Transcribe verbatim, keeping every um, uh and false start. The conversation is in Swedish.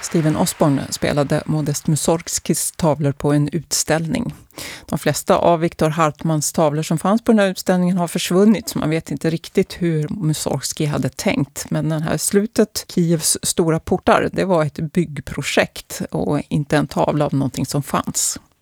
Steven Osborne spelade Modest Mussorgskis tavlor på en utställning. De flesta av Viktor Hartmanns tavlor som fanns på den här utställningen har försvunnit, så man vet inte riktigt hur Mussorgski hade tänkt. Men den här slutet, Kievs stora portar, det var ett byggprojekt och inte en tavla av någonting som fanns.